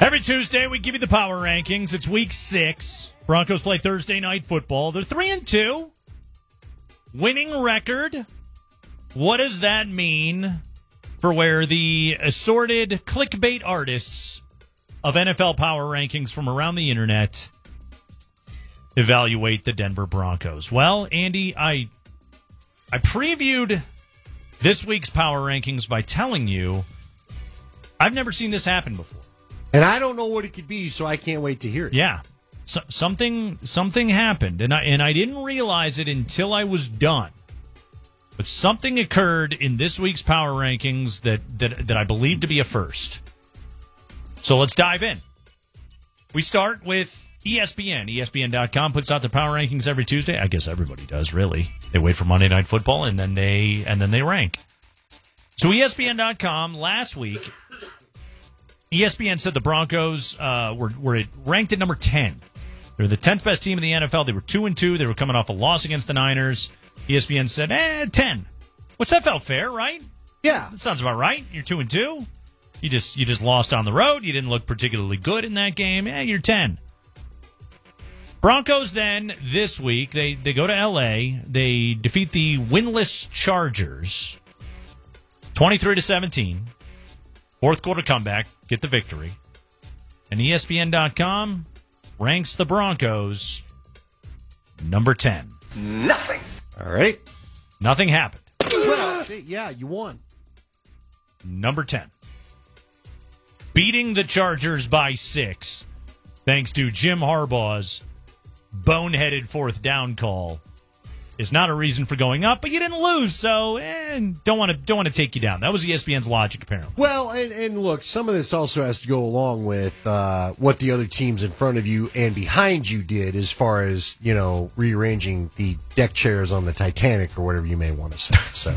Every Tuesday, we give you the power rankings. It's week 6. Broncos play Thursday night football. They're 3-2. Winning record. What does that mean for where the assorted clickbait artists of NFL power rankings from around the internet evaluate the Denver Broncos? Well, Andy, I previewed this week's power rankings by telling you I've never seen this happen before. And I don't know what it could be, so I can't wait to hear it. Yeah. Something happened, and I didn't realize it until I was done. But something occurred in this week's power rankings that I believe to be a first. So let's dive in. We start with ESPN. ESPN.com puts out the power rankings every Tuesday. I guess everybody does, really. They wait for Monday Night Football, and then they rank. So ESPN.com last week, ESPN said the Broncos were ranked at number 10. They're the 10th best team in the NFL. They were 2-2. They were coming off a loss against the Niners. ESPN said, 10. Which that felt fair, right? Yeah. That sounds about right. You're 2-2. You just lost on the road. You didn't look particularly good in that game. You're 10. Broncos then this week, they go to L.A. They defeat the winless Chargers 23-17. Fourth quarter comeback, get the victory. And ESPN.com ranks the Broncos number 10. Nothing. All right. Nothing happened. Well, yeah, you won. Number 10. Beating the Chargers by 6, thanks to Jim Harbaugh's boneheaded fourth down call, is not a reason for going up, but you didn't lose, so don't want to take you down. That was ESPN's logic, apparently. Well, and look, some of this also has to go along with what the other teams in front of you and behind you did as far as, rearranging the deck chairs on the Titanic or whatever you may want to say. So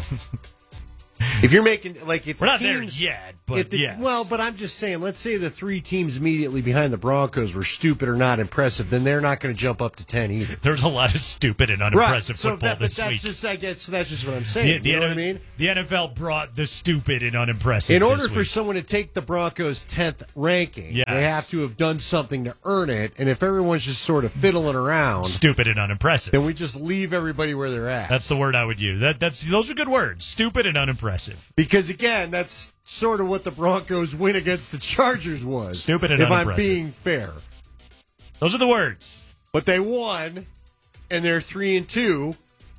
if you're making, if we're the not teams, there yet, but yes. Well, but I'm just saying, let's say the 3 teams immediately behind the Broncos were stupid or not impressive, then they're not going to jump up to 10 either. There's a lot of stupid and unimpressive football this week. That's just what I'm saying. You know what I mean? The NFL brought the stupid and unimpressive. In order for someone to take the Broncos' 10th ranking, yes, they have to have done something to earn it. And if everyone's just sort of fiddling around, stupid and unimpressive, then we just leave everybody where they're at. That's the word I would use. Those are good words. Stupid and unimpressive. Because again, that's sort of what the Broncos' win against the Chargers was. Stupid and unimpressive. If I'm being fair. Those are the words. But they won, and they're 3-2.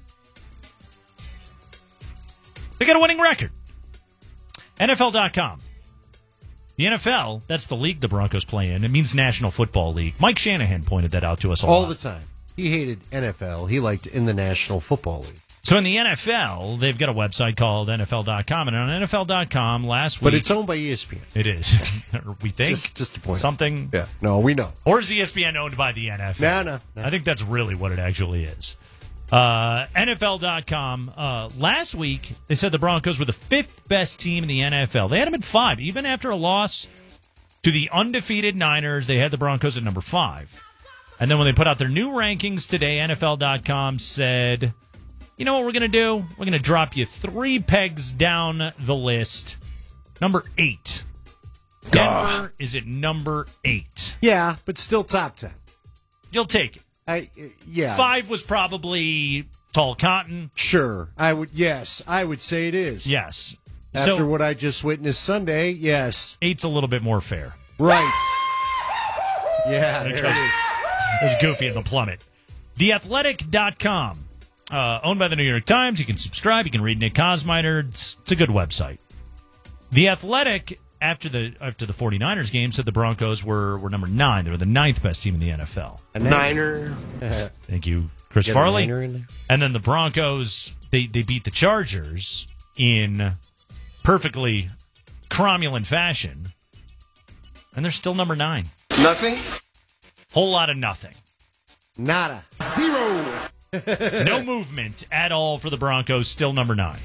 They got a winning record. NFL.com. The NFL, that's the league the Broncos play in. It means National Football League. Mike Shanahan pointed that out to us all the time. He hated NFL. He liked in the National Football League. So in the NFL, they've got a website called NFL.com, and on NFL.com last week... But it's owned by ESPN. It is. We think. Just to point something. Yeah. No, we know. Or is ESPN owned by the NFL? No. I think that's really what it actually is. NFL.com. Last week, they said the Broncos were the 5th best team in the NFL. They had them at 5. Even after a loss to the undefeated Niners, they had the Broncos at number 5. And then when they put out their new rankings today, NFL.com said... You know what we're going to do? We're going to drop you 3 pegs down the list. Number 8. Denver is at number 8. Yeah, but still top 10. You'll take it. Yeah. 5 was probably tall cotton. Sure. I would say it is. Yes. After what I just witnessed Sunday, yes. 8's a little bit more fair. Right. Yeah, there it is. There's Goofy in the plummet. TheAthletic.com. Owned by the New York Times. You can subscribe. You can read Nick Kosmider. It's a good website. The Athletic, after the 49ers game, said the Broncos were number 9. They were the 9th best team in the NFL. A Niner. Thank you, Chris Farley. And then the Broncos, they beat the Chargers in perfectly cromulent fashion. And they're still number 9. Nothing? Whole lot of nothing. Nada. 0. No movement at all for the Broncos, still number 9.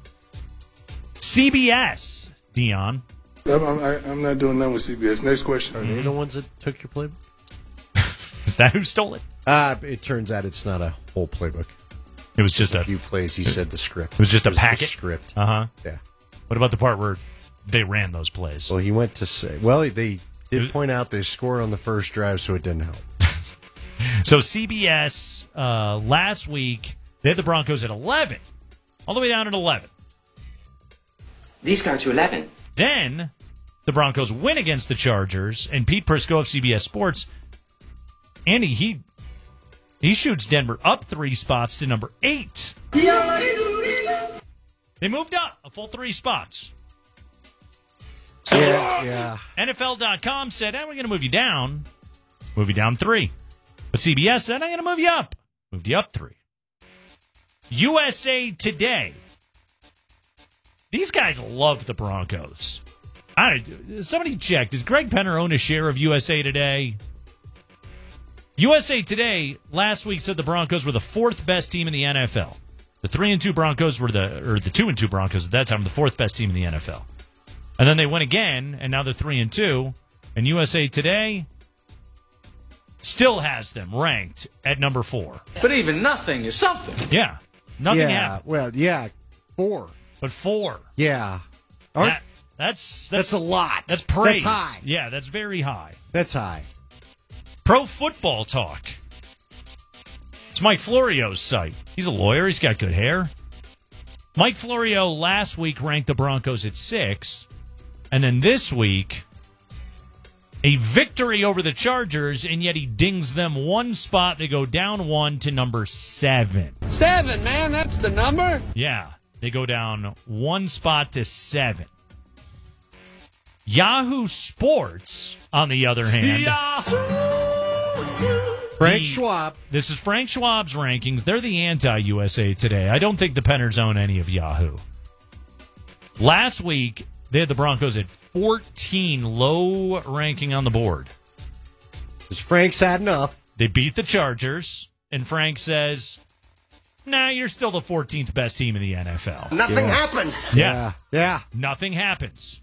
CBS, Dion. I'm not doing nothing with CBS. Next question. Are they the ones that took your playbook? Is that who stole it? It turns out it's not a whole playbook. It was just a few plays. He said the script. It was just a packet? The script. Uh-huh. Yeah. What about the part where they ran those plays? Well, he went to say... Well, they Did point out they scored on the first drive, so it didn't help. So CBS last week, they had the Broncos at 11, all the way down at 11. These go to 11. Then the Broncos win against the Chargers, and Pete Prisco of CBS Sports, Andy, he shoots Denver up 3 spots to number 8. They moved up a full 3 spots. So Yeah. NFL.com said, we're going to move you down 3. But CBS said, I'm going to move you up. Moved you up 3. USA Today. These guys love the Broncos. Somebody check. Does Greg Penner own a share of USA Today? USA Today last week said the Broncos were the 4th best team in the NFL. The 3-2 Broncos were the 2-2 Broncos at that time, the 4th best team in the NFL. And then they win again, and now they're 3-2. And USA Today still has them ranked at number 4. But even nothing is something. Yeah. Nothing happened. Well, yeah, 4. But 4. Yeah. That's a lot. That's praise. That's high. Yeah, that's very high. That's high. Pro Football Talk. It's Mike Florio's site. He's a lawyer. He's got good hair. Mike Florio last week ranked the Broncos at 6. And then this week, a victory over the Chargers, and yet he dings them 1 spot. They go down 1 to number 7. 7, man, that's the number. Yeah, they go down 1 spot to 7. Yahoo Sports, on the other hand. Frank Schwab. This is Frank Schwab's rankings. They're the anti-USA Today. I don't think the Penners own any of Yahoo. Last week, they had the Broncos at 14, low ranking on the board. Because Frank's had enough. They beat the Chargers, and Frank says, nah, you're still the 14th best team in the NFL. Nothing happens. Yeah. Nothing happens.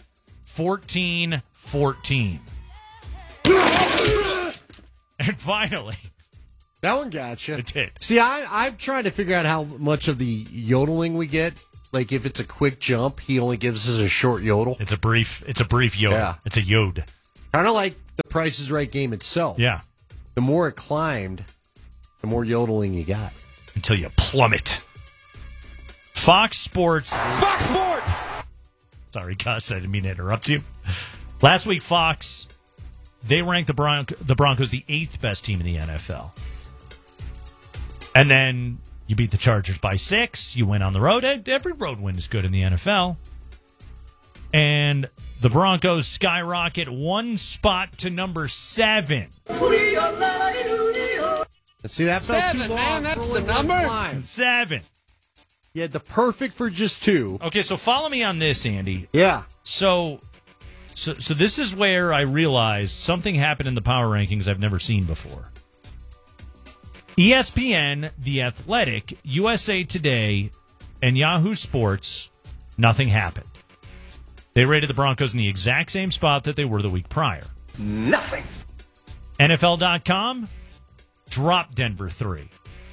14-14. And finally, That one got you. it did. See, I'm trying to figure out how much of the yodeling we get. Like, if it's a quick jump, he only gives us a short yodel. It's a brief yod. Yeah. It's a yod. Kind of like the Price is Right game itself. Yeah. The more it climbed, the more yodeling you got. Until you plummet. Fox Sports. Fox Sports! Sorry, Gus, I didn't mean to interrupt you. Last week, Fox, they ranked the Broncos the 8th best team in the NFL. And then you beat the Chargers by 6. You win on the road. Every road win is good in the NFL. And the Broncos skyrocket 1 spot to number 7. See, that felt 7, too long. man, that's for the one number. climb. 7. You had the perfect for just 2. Okay, so follow me on this, Andy. Yeah. So this is where I realized something happened in the power rankings I've never seen before. ESPN, The Athletic, USA Today, and Yahoo Sports, nothing happened. They rated the Broncos in the exact same spot that they were the week prior. Nothing. NFL.com dropped Denver 3.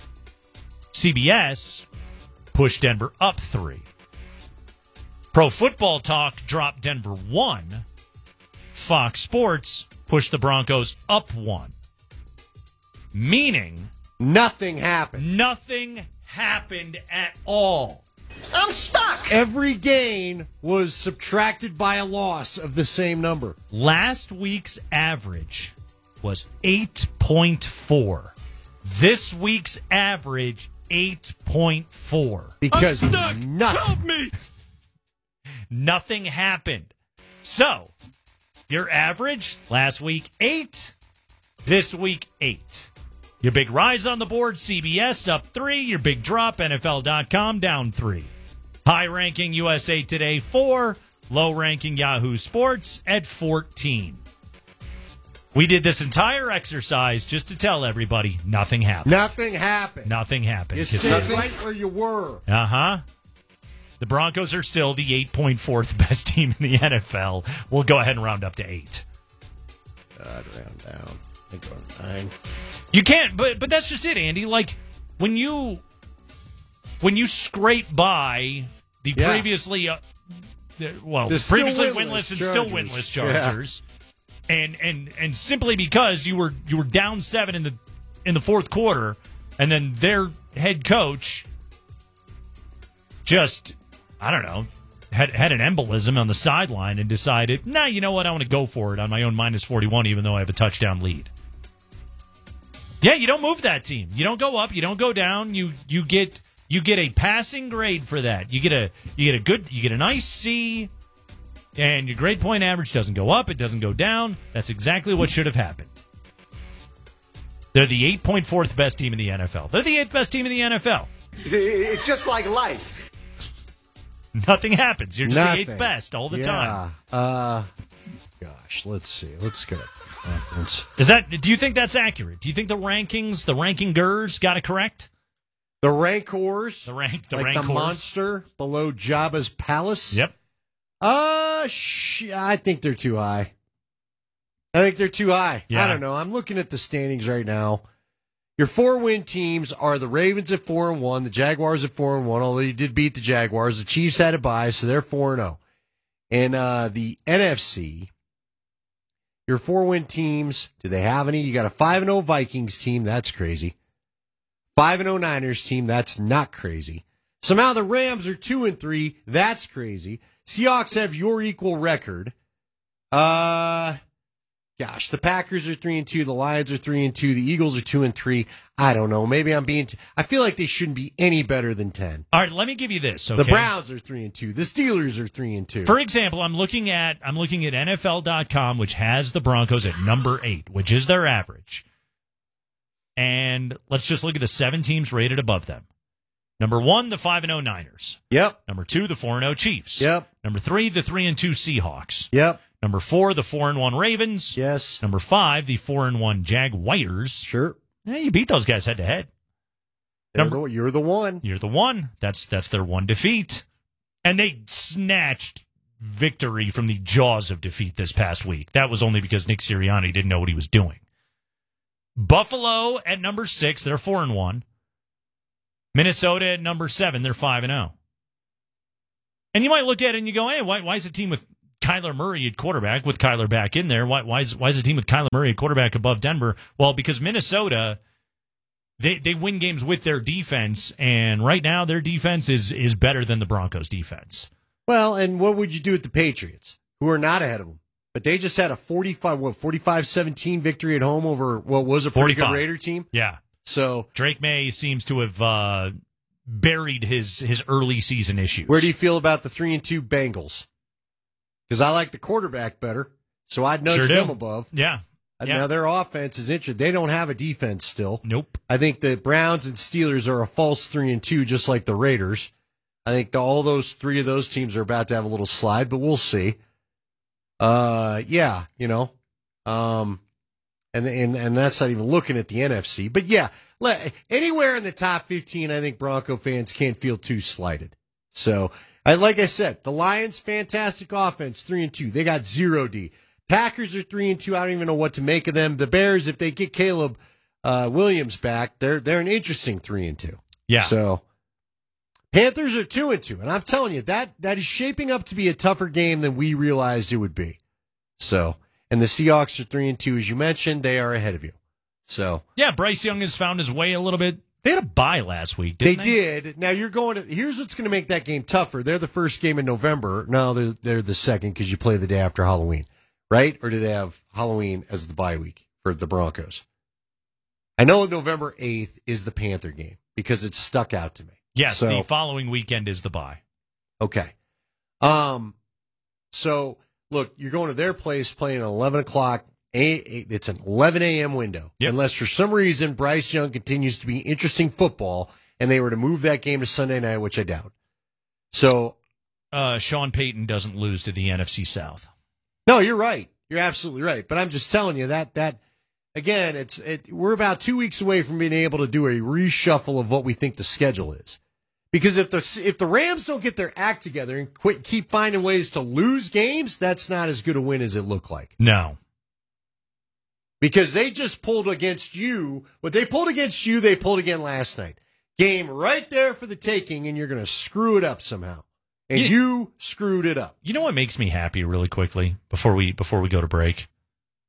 CBS pushed Denver up 3. Pro Football Talk dropped Denver 1. Fox Sports pushed the Broncos up 1. Meaning, Nothing happened. nothing happened at all. I'm stuck. Every gain was subtracted by a loss of the same number. Last week's average was 8.4. This week's average, 8.4. Because I'm stuck. nothing. Help me. Nothing happened. So, your average last week, 8. This week, 8. Your big rise on the board, CBS up 3. Your big drop, NFL.com down 3. High ranking USA Today 4. Low ranking Yahoo Sports at 14. We did this entire exercise just to tell everybody nothing happened. Nothing happened. Nothing happened. You stayed right where you were. Uh-huh. The Broncos are still the 8.4th best team in the NFL. We'll go ahead and round up to 8. God, round down. I think go 9. You can't, but that's just it, Andy. Like, when you scrape by the previously, The still previously winless winless and still Chargers. winless Chargers, and simply because you were down 7 in the fourth quarter, and then their head coach just, I don't know, had an embolism on the sideline and decided, nah, you know what, I want to go for it on my own minus 41, even though I have a touchdown lead. Yeah, you don't move that team. You don't go up. You don't go down. You get a passing grade for that. You get a nice C, and your grade point average doesn't go up. It doesn't go down. That's exactly what should have happened. They're the 8.4th best team in the NFL. They're the 8th best team in the NFL. It's just like life. Nothing happens. You're just the 8th best all the time. Gosh, let's see. Let's go. Do you think that's accurate? Do you think the rankingers got it correct? The rankors, the like rankors. the monster below Jabba's palace. Yep. I think they're too high. Yeah. I don't know. I'm looking at the standings right now. Your 4-win teams are the Ravens at 4-1, the Jaguars at 4-1. Although you did beat the Jaguars, the Chiefs had a bye, so they're 4-0. And the NFC. Your 4-win teams, do they have any? You got a 5-0 Vikings team. That's crazy. 5-0 Niners team. That's not crazy. Somehow the Rams are 2-3. That's crazy. Seahawks have your equal record. The Packers are 3-2. The Lions are 3-2. The Eagles are 2-3. I don't know. Maybe I'm being. I feel like they shouldn't be any better than 10. All right, let me give you this. Okay? The Browns are 3-2. The Steelers are 3-2. For example, I'm looking at NFL.com, which has the Broncos at number 8, which is their average. And let's just look at the 7 teams rated above them. Number 1, the 5-0 Niners. Yep. Number 2, the 4-0 Chiefs. Yep. Number 3, the 3-2 Seahawks. Yep. Number 4, the 4-1 Ravens. Yes. Number 5, the 4-1 Jaguars. Sure. Yeah, you beat those guys head to head. You're the one. You're the one. That's their one defeat. And they snatched victory from the jaws of defeat this past week. That was only because Nick Sirianni didn't know what he was doing. Buffalo at number 6, they're 4-1. Minnesota at number 7, they're 5-0. And you might look at it and you go, hey, why is a team with Kyler Murray at quarterback, with Kyler back in there, why is a team with Kyler Murray at quarterback above Denver? Well, because Minnesota, they win games with their defense, and right now their defense is better than the Broncos' defense. Well, and what would you do with the Patriots, who are not ahead of them? But they just had a 45-17 victory at home over what was a pretty 45. good Raider team. Yeah. So Drake May seems to have buried his early season issues. Where do you feel about the 3-2 Bengals? Because I like the quarterback better, so I'd nudge them above. Yeah. Now their offense is interesting. They don't have a defense still. Nope. I think the Browns and Steelers are a false 3-2, just like the Raiders. I think all those 3 of those teams are about to have a little slide, but we'll see. And that's not even looking at the NFC. But yeah, anywhere in the top 15, I think Bronco fans can't feel too slighted. So, like I said, the Lions, fantastic offense, 3-2. They got 0D. Packers are 3-2. I don't even know what to make of them. The Bears, if they get Caleb Williams back, they're an interesting 3-2. Yeah. So Panthers are 2-2, and I'm telling you that is shaping up to be a tougher game than we realized it would be. So, and the Seahawks are 3-2, as you mentioned. They are ahead of you. So yeah, Bryce Young has found his way a little bit. They had a bye last week, didn't they? They did. Now you're going to. Here's what's going to make that game tougher. They're the first game in November. No, they're the second because you play the day after Halloween, right? Or do they have Halloween as the bye week for the Broncos? I know November 8th is the Panther game because it's stuck out to me. Yes, the following weekend is the bye. Okay. So look, you're going to their place playing at 11 o'clock. It's an 11 a.m. window. Yep. Unless for some reason Bryce Young continues to be interesting football and they were to move that game to Sunday night, which I doubt. So Sean Payton doesn't lose to the NFC South. No, you're right. You're absolutely right. But I'm just telling you that again, we're about 2 weeks away from being able to do a reshuffle of what we think the schedule is. Because if the Rams don't get their act together and keep finding ways to lose games, that's not as good a win as it looked like. No. Because they just pulled against you. What they pulled against you, they pulled again last night. Game right there for the taking, and you're going to screw it up somehow. And you screwed it up. You know what makes me happy really quickly before we go to break?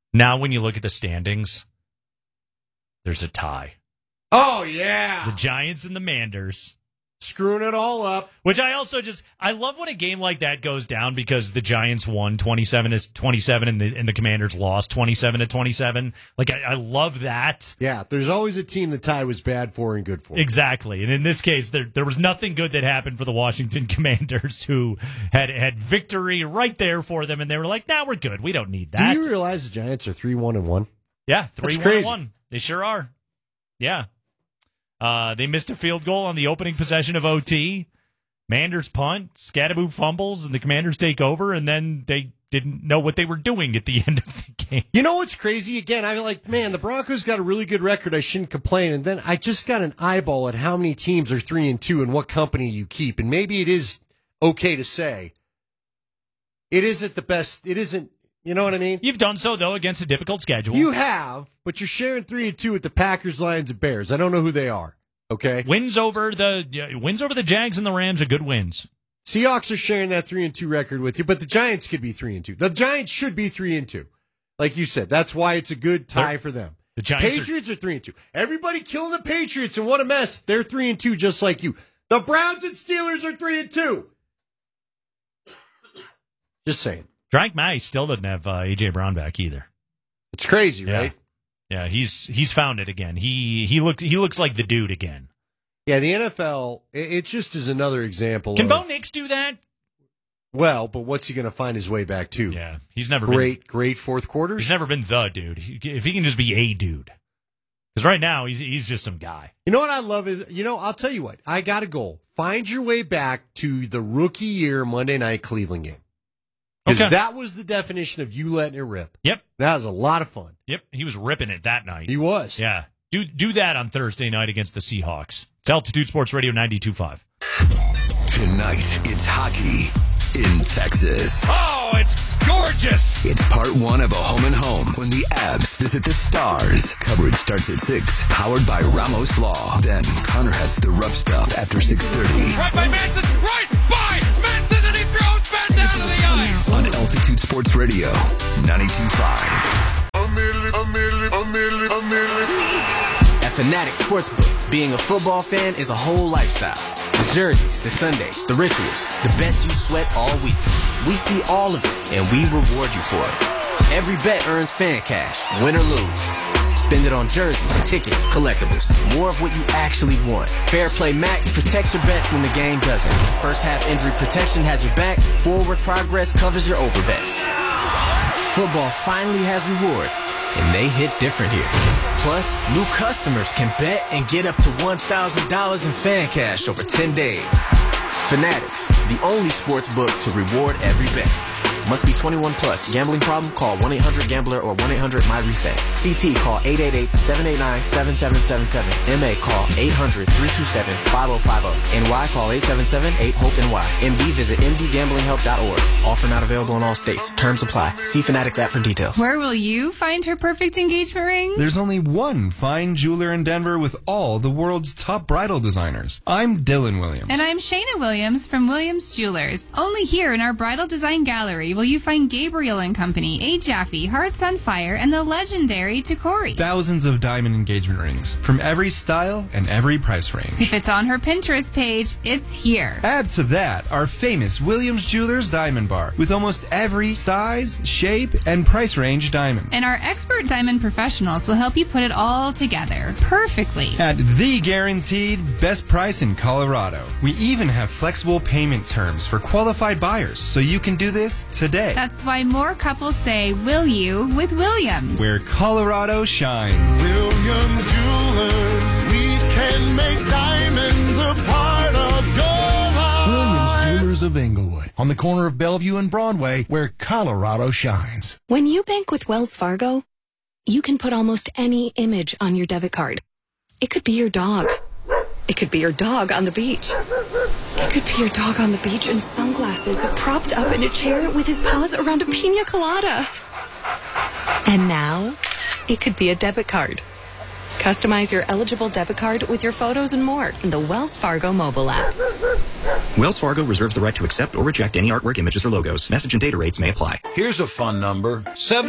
Now, when you look at the standings, there's a tie. Oh, yeah. The Giants and the Manders. Screwing it all up. Which I love when a game like that goes down because the Giants won 27-27 and the Commanders lost 27-27. Like, I love that. Yeah, there's always a team the tie was bad for and good for. Exactly. And in this case, there was nothing good that happened for the Washington Commanders, who had victory right there for them, and they were like, nah, we're good. We don't need that. Do you realize the Giants are 3-1-1? Yeah, 3-1-1. They sure are. Yeah. They missed a field goal on the opening possession of OT. Manders punt, Scadaboo fumbles, and the Commanders take over, and then they didn't know what they were doing at the end of the game. You know what's crazy? Again, I'm like, man, the Broncos got a really good record. I shouldn't complain. And then I just got an eyeball at how many teams are 3-2 and what company you keep. And maybe it is okay to say it isn't the best. It isn't. You know what I mean? You've done so, though, against a difficult schedule. You have, but you're sharing 3-2 with the Packers, Lions, and Bears. I don't know who they are. Okay, wins over the Jags and the Rams are good wins. Seahawks are sharing that 3-2 record with you, but the Giants could be 3-2. The Giants should be 3-2, like you said. That's why it's a good tie for them. The Giants Patriots are 3-2. Everybody killing the Patriots, and what a mess! They're 3-2, just like you. The Browns and Steelers are 3-2. Just saying. Drake May still doesn't have A.J. Brown back either. It's crazy, right? Yeah, he's found it again. He looks like the dude again. Yeah, the NFL, it just is another example. Can Bo Nix do that? Well, but what's he going to find his way back to? Yeah, he's never great fourth quarters. He's never been the dude. If he can just be a dude, because right now he's just some guy. You know what I love is, I'll tell you what, I got a goal. Find your way back to the rookie year Monday night Cleveland game. Because that was the definition of you letting it rip. Yep. That was a lot of fun. Yep. He was ripping it that night. He was. Yeah. Do that on Thursday night against the Seahawks. It's Altitude Sports Radio 92.5. Tonight, it's hockey in Texas. Oh, it's gorgeous! It's part one of a home and home when the Abs visit the Stars. Coverage starts at 6, powered by Ramos Law. Then Connor has the rough stuff after 6:30. Right by Manson! Right by Manson! And he throws Ben down to the ice! On Altitude Sports Radio 92.5. At Fanatics Sportsbook, being a football fan is a whole lifestyle. The jerseys, the Sundays, the rituals, the bets you sweat all week. We see all of it, and we reward you for it. Every bet earns fan cash, win or lose. Spend it on jerseys, tickets, collectibles. More of what you actually want. Fair Play Max protects your bets when the game doesn't. First half injury protection has your back. Forward progress covers your overbets. Football finally has rewards, and they hit different here. Plus, new customers can bet and get up to $1,000 in fan cash over 10 days. Fanatics, the only sports book to reward every bet. Must be 21 plus. Gambling problem? Call 1-800-GAMBLER or 1-800-MY-RESET. CT, call 888-789-7777. MA, call 800-327-5050. NY, call 877-8-HOPE-NY. MD, visit mdgamblinghelp.org. Offer not available in all states. Terms apply. See Fanatics app for details. Where will you find her perfect engagement ring? There's only one fine jeweler in Denver with all the world's top bridal designers. I'm Dylan Williams. And I'm Shayna Williams from Williams Jewelers. Only here in our Bridal Design Gallery will you find Gabriel & Company, A. Jaffe, Hearts on Fire, and the legendary Tacori. Thousands of diamond engagement rings from every style and every price range. If it's on her Pinterest page, it's here. Add to that our famous Williams Jewelers Diamond Bar with almost every size, shape, and price range diamond. And our expert diamond professionals will help you put it all together perfectly. At the guaranteed best price in Colorado. We even have flexible payment terms for qualified buyers, so you can do this today. That's why more couples say, will you, with Williams. Where Colorado shines. Williams Jewelers, we can make diamonds a part of your life. Williams Jewelers of Inglewood, on the corner of Bellevue and Broadway, where Colorado shines. When you bank with Wells Fargo, you can put almost any image on your debit card. It could be your dog. It could be your dog on the beach. It could be your dog on the beach in sunglasses, propped up in a chair with his paws around a pina colada. And now, it could be a debit card. Customize your eligible debit card with your photos and more in the Wells Fargo mobile app. Wells Fargo reserves the right to accept or reject any artwork, images, or logos. Message and data rates may apply. Here's a fun number,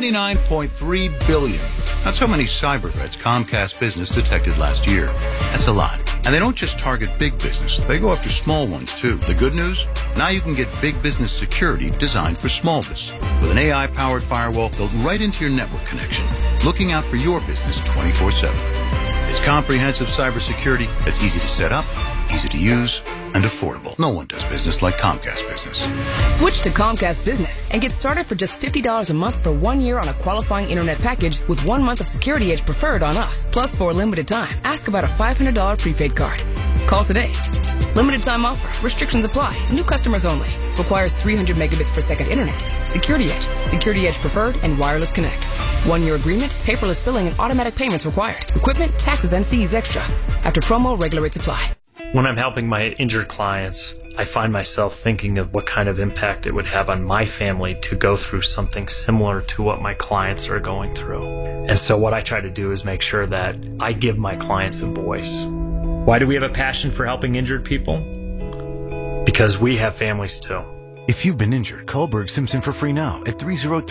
79.3 billion. That's how many cyber threats Comcast Business detected last year. That's a lot. And they don't just target big business. They go after small ones, too. The good news? Now you can get big business security designed for small business with an AI-powered firewall built right into your network connection, looking out for your business 24/7. It's comprehensive cybersecurity that's easy to set up, easy to use, and affordable. No one does business like Comcast Business. Switch to Comcast Business and get started for just $50 a month for 1 year on a qualifying internet package with 1 month of Security Edge Preferred on us. Plus, for a limited time, ask about a $500 prepaid card. Call today. Limited time offer. Restrictions apply. New customers only. Requires 300 megabits per second internet. Security Edge. Security Edge Preferred and Wireless Connect. 1 year agreement, paperless billing, and automatic payments required. Equipment, taxes, and fees extra. After promo, regular rates apply. When I'm helping my injured clients, I find myself thinking of what kind of impact it would have on my family to go through something similar to what my clients are going through. And so what I try to do is make sure that I give my clients a voice. Why do we have a passion for helping injured people? Because we have families too. If you've been injured, call Berg Simpson for free now at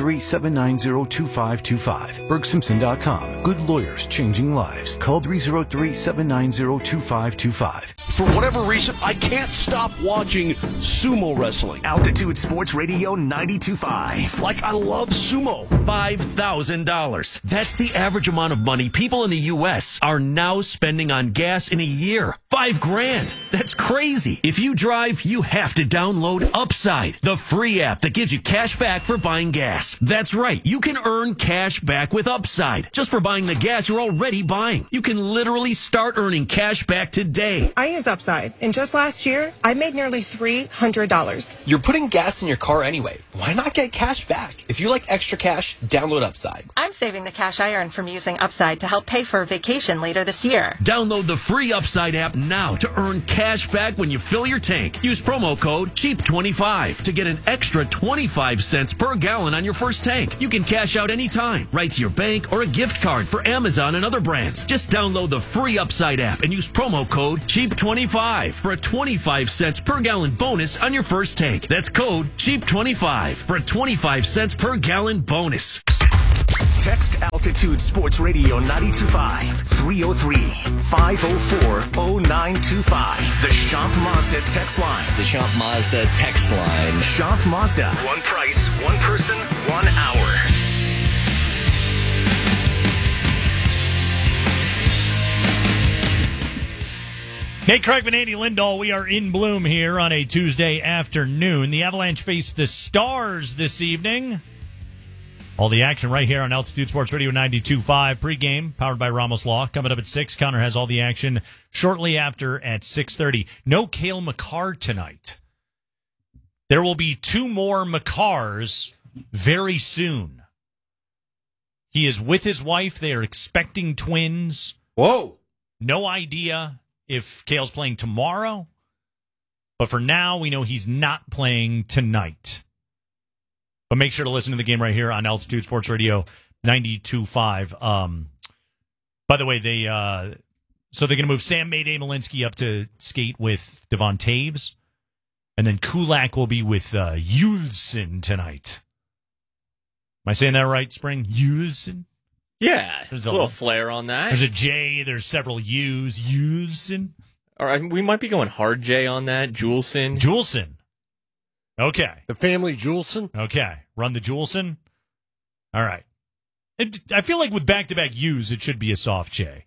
303-790-2525. BergSimpson.com. Good lawyers changing lives. Call 303-790-2525. For whatever reason, I can't stop watching sumo wrestling. Altitude Sports Radio 92.5. Like, I love sumo. $5,000. That's the average amount of money people in the U.S. are now spending on gas in a year. $5,000. That's crazy. If you drive, you have to download Upside, the free app that gives you cash back for buying gas. That's right. You can earn cash back with Upside just for buying the gas you're already buying. You can literally start earning cash back today. I use Upside, and just last year, I made nearly $300. You're putting gas in your car anyway. Why not get cash back? If you like extra cash, download Upside. I'm saving the cash I earn from using Upside to help pay for a vacation later this year. Download the free Upside app now to earn cash back when you fill your tank. Use promo code CHEAP25 to get an extra 25 cents per gallon on your first tank. You can cash out anytime, right to your bank or a gift card for Amazon and other brands. Just download the free Upside app and use promo code CHEAP25 for a 25 cents per gallon bonus on your first tank. That's code CHEAP25 for a 25 cents per gallon bonus. Text Altitude Sports Radio 92.5 303-504-0925. The Champ Mazda text line. The Champ Mazda text line. Champ Mazda. One price, one person, 1 hour. Nate Kreckman, Andy Lindahl, we are in bloom here on a Tuesday afternoon. The Avalanche face the Stars this evening. All the action right here on Altitude Sports Radio 92.5 pregame, powered by Ramos Law. Coming up at 6, Connor has all the action shortly after at 6:30. No Cale Makar tonight. There will be 2 more Makars very soon. He is with his wife. They are expecting twins. Whoa. No idea if Cale's playing tomorrow, but for now, we know he's not playing tonight. But make sure to listen to the game right here on Altitude Sports Radio 92.5. By the way, they're going to move Sam Mayday Malinsky up to skate with Devon Taves, and then Kulak will be with Yulson tonight. Am I saying that right, Spring? Yulson? Yeah, there's a little flair on that. There's a J, there's several U's. Yulson? All right, we might be going hard J on that. Julson. Julson. Okay. The family Julson? Okay. Run the Julson? All right. I feel like with back-to-back U's, it should be a soft J.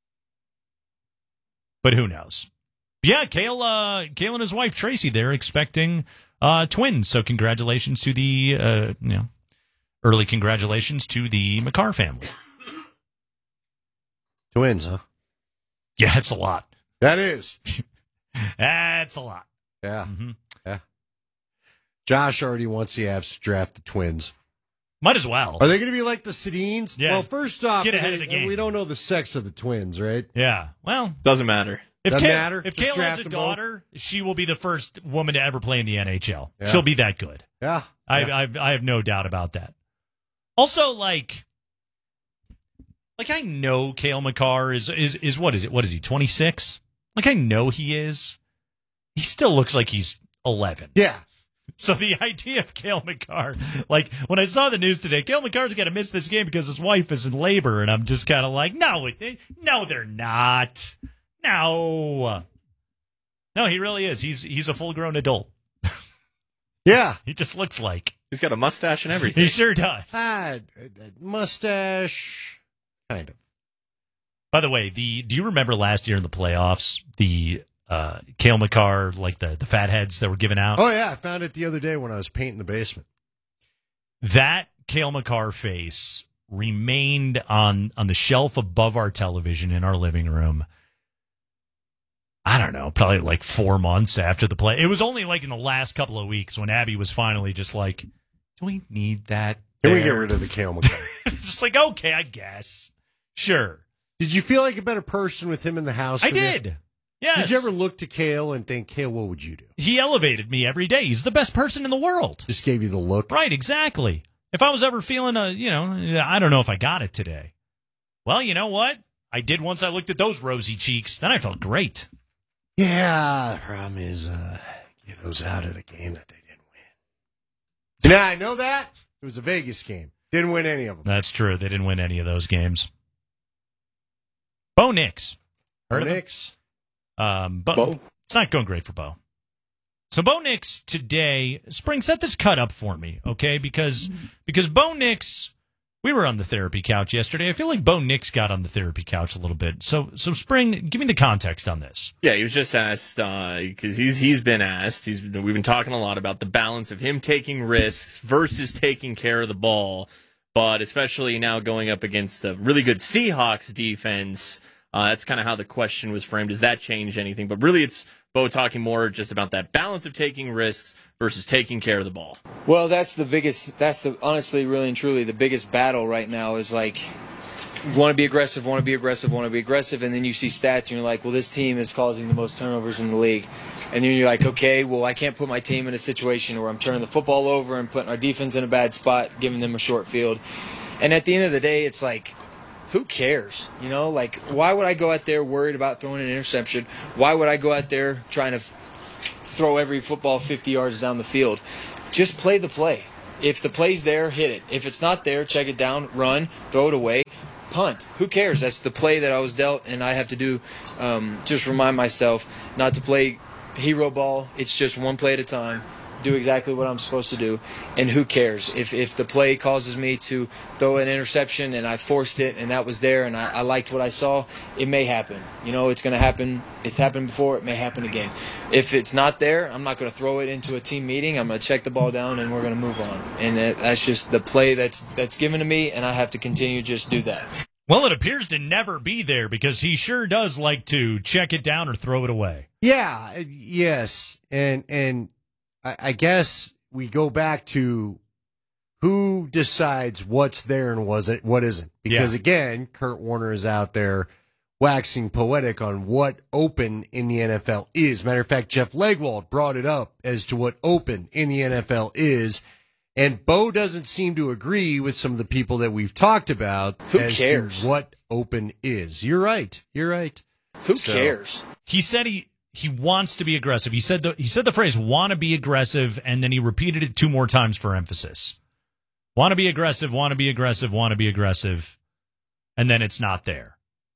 But who knows? Yeah, Cale and his wife, Tracy, they're expecting twins. So congratulations to the, early congratulations to the Makar family. Twins, huh? Yeah, it's a lot. That is. That's a lot. Yeah. Mm-hmm. Yeah. Josh already wants the Avs to draft the Twins. Might as well. Are they going to be like the Sedins? Yeah. Well, first off, get ahead of the game. We don't know the sex of the twins, right? Yeah. Well, doesn't matter. If Doesn't Cale, matter. If Just Cale has draft a them both. daughter, she will be the first woman to ever play in the NHL. Yeah. She'll be that good. Yeah. I have no doubt about that. Also, like Like, I know Cale Makar is what is it? What is he, 26? Like, I know he is. He still looks like he's 11. Yeah. So the idea of Cale Makar, like, when I saw the news today, Cale Makar's got to miss this game because his wife is in labor, and I'm just kind of like, no, they're not. No, he really is. He's a full-grown adult. Yeah. He just looks like. He's got a mustache and everything. He sure does. Mustache, kind of. By the way, do you remember last year in the playoffs, the Cale Makar, like the fatheads that were given out? Oh, yeah. I found it the other day when I was painting the basement. That Cale Makar face remained on the shelf above our television in our living room. I don't know, probably like 4 months after the play. It was only like in the last couple of weeks when Abby was finally just like, do we need that? Can we get rid of the Cale Makar? Just like, okay, I guess. Sure. Did you feel like a better person with him in the house? I did. Yes. Did you ever look to Cale and think, Cale, what would you do? He elevated me every day. He's the best person in the world. Just gave you the look. Right, exactly. If I was ever feeling I don't know if I got it today. Well, you know what? I did once I looked at those rosy cheeks. Then I felt great. Yeah, the problem is get those out at a game that they didn't win. Yeah, I know that. It was a Vegas game. Didn't win any of them. That's true. They didn't win any of those games. Bo Nix. Heard of Nix? Bo. It's not going great for Bo. So Bo Nix today, Spring, set this cut up for me, okay? Because Bo Nix, we were on the therapy couch yesterday. I feel like Bo Nix got on the therapy couch a little bit. So Spring, give me the context on this. Yeah, he was just asked because he's been asked. We've been talking a lot about the balance of him taking risks versus taking care of the ball, but especially now going up against a really good Seahawks defense. That's kind of how the question was framed. Does that change anything? But really, it's Bo talking more just about that balance of taking risks versus taking care of the ball. Well, that's honestly, really and truly, the biggest battle right now is like, want to be aggressive, and then you see stats and you're like, well, this team is causing the most turnovers in the league. And then you're like, okay, well, I can't put my team in a situation where I'm turning the football over and putting our defense in a bad spot, giving them a short field. And at the end of the day, it's like, who cares? You know, like, why would I go out there worried about throwing an interception? Why would I go out there trying to throw every football 50 yards down the field? Just play the play. If the play's there, hit it. If it's not there, check it down, run, throw it away, punt. Who cares? That's the play that I was dealt, and I have to do, just remind myself not to play hero ball. It's just one play at a time. Do exactly what I'm supposed to do, and who cares if the play causes me to throw an interception and I forced it and that was there and I liked what I saw. It may happen. You know, it's going to happen. It's happened before. It may happen again. If it's not there, I'm not going to throw it into a team meeting. I'm going to check the ball down and we're going to move on. And that's just the play that's given to me, and I have to continue to just do that. Well, it appears to never be there because he sure does like to check it down or throw it away. Yeah, yes, and I guess we go back to who decides what's there and what isn't. Because, again, Kurt Warner is out there waxing poetic on what open in the NFL is. Matter of fact, Jeff Legwold brought it up as to what open in the NFL is. And Bo doesn't seem to agree with some of the people that we've talked about as to what open is. You're right. Who cares? He said he wants to be aggressive. He said the phrase "want to be aggressive," and then he repeated it 2 more times for emphasis. Want to be aggressive, want to be aggressive, want to be aggressive, and then it's not there.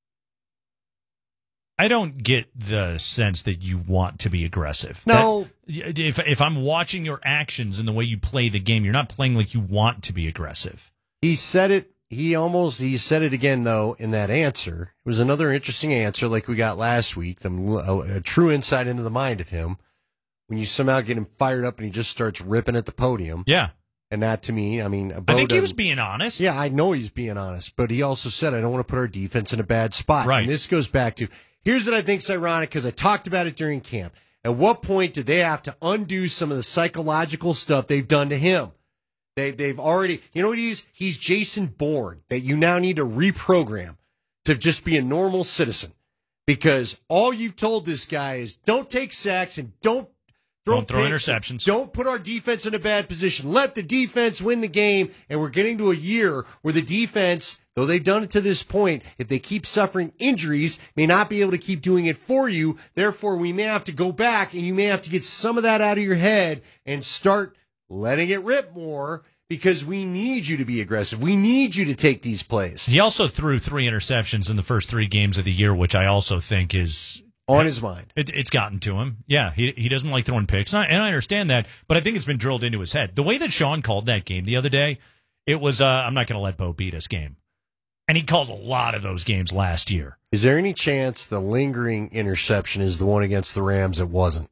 I don't get the sense that you want to be aggressive. No. If I'm watching your actions and the way you play the game, you're not playing like you want to be aggressive. He said it. He said it again, though, in that answer. It was another interesting answer like we got last week, a true insight into the mind of him. When you somehow get him fired up and he just starts ripping at the podium. Yeah. And that, to me, I mean, I think he was being honest. Yeah, I know he's being honest. But he also said, I don't want to put our defense in a bad spot. Right. And this goes back to, here's what I think is ironic, because I talked about it during camp. At what point did they have to undo some of the psychological stuff they've done to him? They've already, you know what he's Jason Bourne, that you now need to reprogram to just be a normal citizen. Because all you've told this guy is don't take sacks and don't Don't throw interceptions. Don't put our defense in a bad position. Let the defense win the game. And we're getting to a year where the defense, though they've done it to this point, if they keep suffering injuries, may not be able to keep doing it for you. Therefore, we may have to go back, and you may have to get some of that out of your head and start letting it rip more, because we need you to be aggressive. We need you to take these plays. He also threw 3 interceptions in the first 3 games of the year, which I also think is on his mind. It's gotten to him. Yeah, he doesn't like throwing picks, and I understand that, but I think it's been drilled into his head. The way that Sean called that game the other day, it was I'm not going to let Bo beat us game. And he called a lot of those games last year. Is there any chance the lingering interception is the one against the Rams? It wasn't.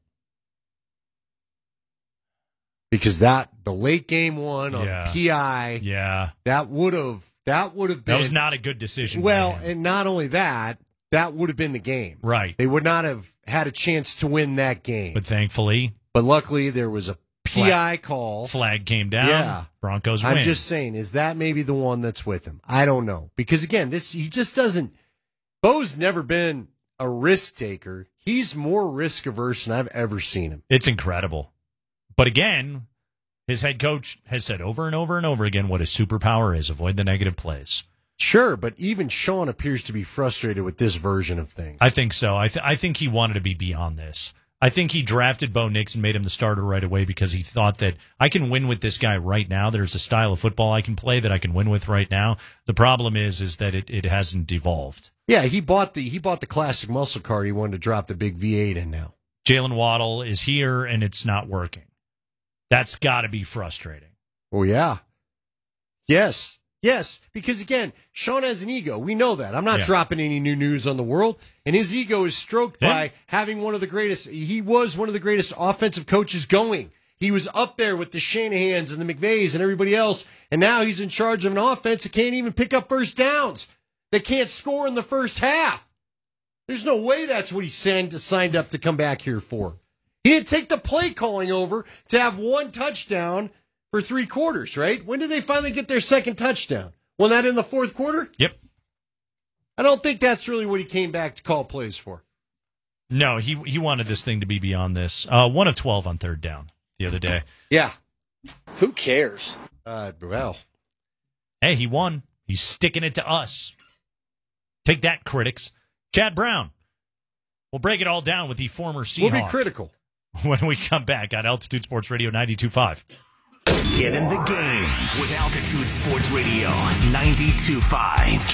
Because the late game one on PI, that would have been. That was not a good decision. Well, and not only that would have been the game. Right. They would not have had a chance to win that game. But luckily there was a PI call. Flag came down. Yeah. Broncos win. I'm just saying, is that maybe the one that's with him? I don't know. Because again, he just doesn't. Bo's never been a risk taker. He's more risk averse than I've ever seen him. It's incredible. But again, his head coach has said over and over and over again what his superpower is: avoid the negative plays. Sure, but even Sean appears to be frustrated with this version of things. I think so. I think he wanted to be beyond this. I think he drafted Bo Nix and made him the starter right away because he thought that I can win with this guy right now. There's a style of football I can play that I can win with right now. The problem is that it hasn't evolved. Yeah, he bought the classic muscle car. He wanted to drop the big V8 in now. Jalen Waddle is here and it's not working. That's got to be frustrating. Oh yeah. Yes, because again, Sean has an ego. We know that. I'm not dropping any new news on the world. And his ego is stroked by having he was one of the greatest offensive coaches going. He was up there with the Shanahans and the McVays and everybody else. And now he's in charge of an offense that can't even pick up first downs. They can't score in the first half. There's no way that's what he signed up to come back here for. He didn't take the play calling over to have 1 touchdown for 3 quarters, right? When did they finally get their second touchdown? Wasn't that in the 4th quarter? Yep. I don't think that's really what he came back to call plays for. No, he wanted this thing to be beyond this. 1 of 12 on 3rd down the other day. Yeah. Who cares? Well. Hey, he won. He's sticking it to us. Take that, critics. Chad Brown. We'll break it all down with the former Seahawk. We'll be critical. When we come back on Altitude Sports Radio 92.5. Get in the game with Altitude Sports Radio 92.5.